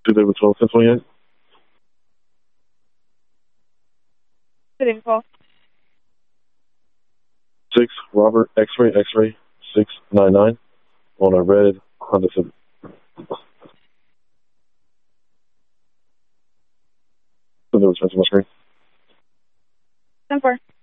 Tuesday with 12, 1028. Good info. 6 Robert X-ray 699 on a red Honda Civic. So there was my screen. 10-4.